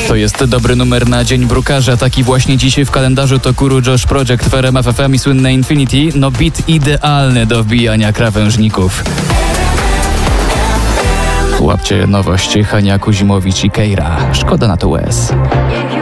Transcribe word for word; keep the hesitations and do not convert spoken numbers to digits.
To jest dobry numer na Dzień Brukarza. Taki właśnie dzisiaj w kalendarzu to Kuru Josh Project w R M F F M i słynne Infinity. No beat idealny do wbijania krawężników. Łapcie nowość Hania Kuzimowicz i Keira. Szkoda na to łez.